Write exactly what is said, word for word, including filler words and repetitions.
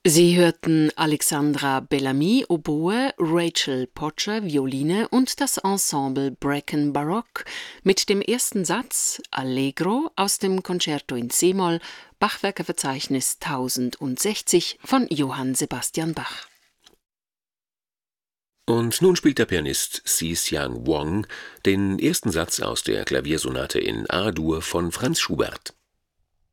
Sie hörten Alexandra Bellamy, Oboe, Rachel Potscher, Violine und das Ensemble Bracken Baroque mit dem ersten Satz Allegro aus dem Concerto in c-Moll, Bachwerkeverzeichnis tausendsechzig von Johann Sebastian Bach. Und nun spielt der Pianist Si-Xiang Wang den ersten Satz aus der Klaviersonate in A-Dur von Franz Schubert.